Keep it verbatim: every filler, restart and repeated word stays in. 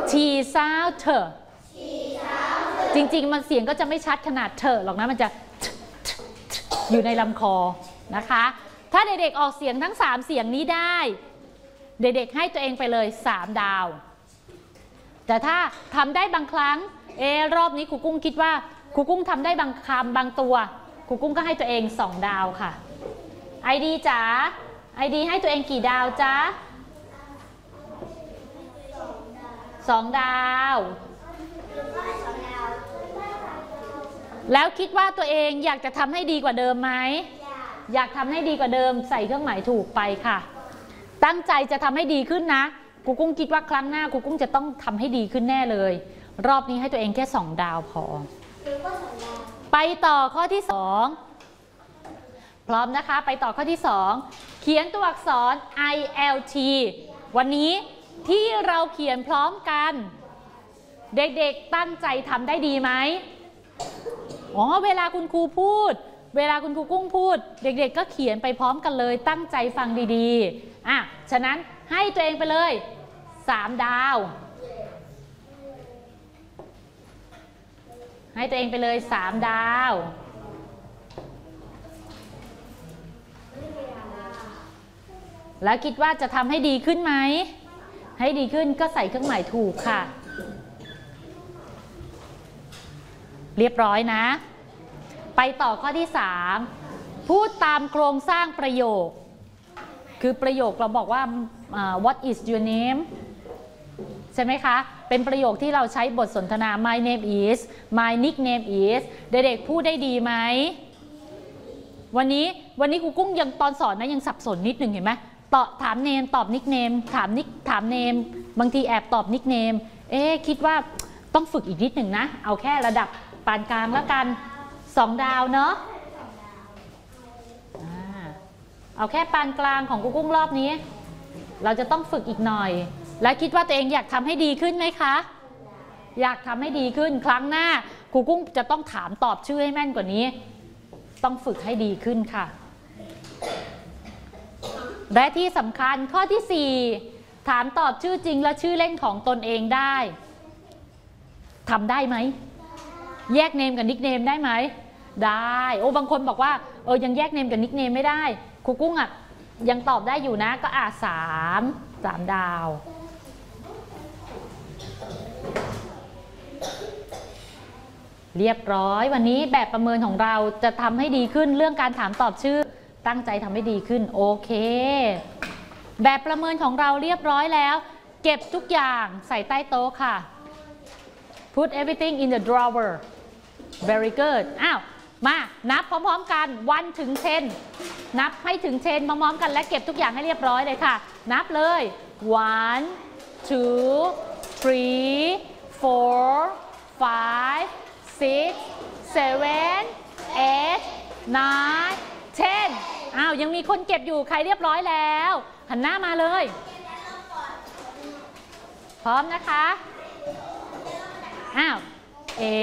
T sound เธอจริงๆมันเสียงก็จะไม่ชัดขนาดเธอหรอกนะมันจะอยู่ในลำคอนะคะถ้าเด็กๆออกเสียงทั้งสามเสียงนี้ได้เด็กๆให้ตัวเองไปเลยสามดาวแต่ถ้าทำได้บางครั้งเอรอบนี้ครูกุ้งคิดว่าครูกุ้งทำได้บางคำบางตัวครูกุ้งก็ให้ตัวเองสองดาวค่ะไอดีจ๋าไอดีให้ตัวเองกี่ดาวจ๊ะสองดาวแล้วคิดว่าตัวเองอยากจะทำให้ดีกว่าเดิมไหมอยากทำให้ดีกว่าเดิมใส่เครื่องหมายถูกไปค่ะตั้งใจจะทำให้ดีขึ้นนะครูกุ้งคิดว่าครั้งหน้าครูกุ้งจะต้องทำให้ดีขึ้นแน่เลยรอบนี้ให้ตัวเองแค่สองดาวพอไปต่อข้อที่สองพร้อมนะคะไปต่อข้อที่สองเขียนตัวอักษร ไอ แอล ที วันนี้ที่เราเขียนพร้อมกันเด็กๆตั้งใจทำได้ดีไหมอ๋อเวลาคุณครูพูดเวลาคุณครูกุ้งพูดเด็กๆก็เขียนไปพร้อมกันเลยตั้งใจฟังดีๆอ่ะฉะนั้นให้ตัวเองไปเลยสามดาวให้ตัวเองไปเลยสามดาวแล้วคิดว่าจะทำให้ดีขึ้นไหมให้ดีขึ้นก็ใส่เครื่องหมายถูกค่ะเรียบร้อยนะไปต่อข้อที่สามพูดตามโครงสร้างประโยคคือประโยคเราบอกว่า uh, what is your name ใช่ไหมคะเป็นประโยคที่เราใช้บทสนทนา my name is my nickname is เด็กๆพูดได้ดีไหมวันนี้วันนี้ครูกุ้งยังตอนสอนนะยังสับสนนิดหนึ่งเห็นไหมตอบถามเนมตอบนิกเนมถามนิกถามเนมบางทีแอบตอบนิกเนมเอ๊คิดว่าต้องฝึกอีกนิดหนึ่งนะเอาแค่ระดับปานกลางแล้วกันสองดาวเนาะเอาแค่ปานกลางของครูกุ้งรอบนี้เราจะต้องฝึกอีกหน่อยและคิดว่าตัวเองอยากทำให้ดีขึ้นไหมคะอยากทำให้ดีขึ้นครั้งหน้าครูกุ้งจะต้องถามตอบชื่อให้แม่นกว่านี้ต้องฝึกให้ดีขึ้นค่ะและที่สำคัญข้อที่สี่ถามตอบชื่อจริงและชื่อเล่นของตนเองได้ทำได้ไหมแยกเนมกับนิกเนมได้ไหมได้โอ้บางคนบอกว่าเออยังแยกเนมกับนิกเนมไม่ได้ครูกุ้งอ่ะยังตอบได้อยู่นะก็อ่ะสามสามดาวเรียบร้อยวันนี้แบบประเมินของเราจะทำให้ดีขึ้นเรื่องการถามตอบชื่อตั้งใจทำให้ดีขึ้นโอเคแบบประเมินของเราเรียบร้อยแล้วเก็บทุกอย่างใส่ใต้โต๊ะค่ะ put everything in the drawer very good อ้าวมานับพร้อมๆกันวันถึงสิบนับให้ถึงสิบพร้อมๆกันและเก็บทุกอย่างให้เรียบร้อยเลยค่ะนับเลย one two three four five six seven eight nine tenอ้าวยังมีคนเก็บอยู่ใครเรียบร้อยแล้วหันหน้ามาเลยพร้อมนะคะอ้าวเอ